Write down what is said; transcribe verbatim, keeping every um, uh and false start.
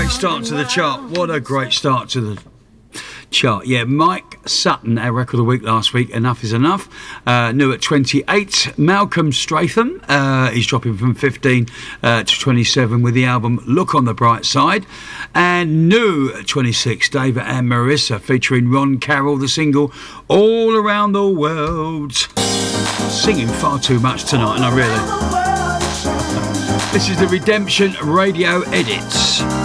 great start to the chart. What a great start to the chart. Yeah, Mike Sutton, our record of the week last week, Enough Is Enough. Uh, new at twenty-eight. Malcolm Stratham, uh, he's dropping from fifteen uh, to twenty-seven with the album Look on the Bright Side. And new at twenty-six, David and Marissa featuring Ron Carroll, the single All Around the World. Singing far too much tonight, and I really... This is the Redemption Radio Edits.